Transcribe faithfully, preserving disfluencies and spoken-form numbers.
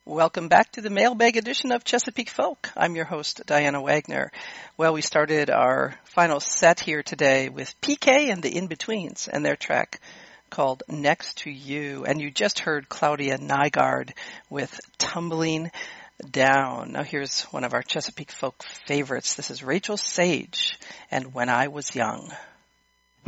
Welcome back to the mailbag edition of Chesapeake Folk. I'm your host, Diana Wagner. Well, we started our final set here today with P K and the In-Betweens and their track called Next to You. And you just heard Claudia Nygaard with Tumbling Down. Now here's one of our Chesapeake Folk favorites. This is Rachel Sage and When I Was Young.